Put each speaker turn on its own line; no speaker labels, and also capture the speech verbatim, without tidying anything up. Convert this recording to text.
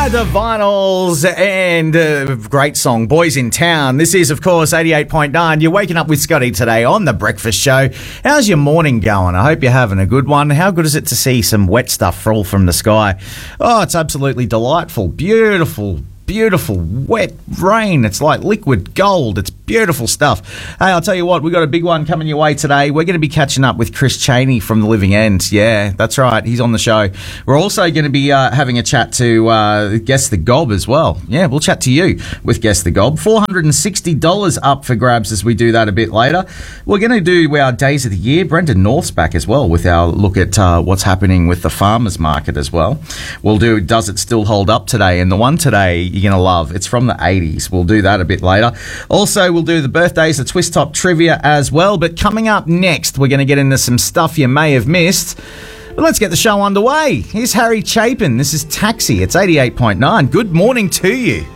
The Vinyls and a great song, Boys in Town. This is, of course, eighty-eight point nine. You're waking up with Scotty today on The Breakfast Show. How's your morning going? I hope you're having a good one. How good is it to see some wet stuff fall from the sky? Oh, it's absolutely delightful. Beautiful, beautiful wet rain. It's like liquid gold. It's beautiful stuff. Hey, I'll tell you what, we've got a big one coming your way today. We're going to be catching up with Chris Cheney from The Living End. Yeah, that's right. He's on the show. We're also going to be uh, having a chat to uh, Guess the Gob as well. Yeah, we'll chat to you with Guess the Gob. four hundred sixty dollars up for grabs as we do that a bit later. We're going to do our Days of the Year. Brendan North's back as well with our look at uh, what's happening with the farmers market as well. We'll do Does It Still Hold Up today? And the one today you're going to love. It's from the eighties. We'll do that a bit later. Also, we'll do the birthdays, the Twist Top trivia as well. But coming up next, we're going to get into some stuff you may have missed. But let's get the show underway. Here's Harry Chapin. This is Taxi. It's eighty-eight point nine. Good morning to you.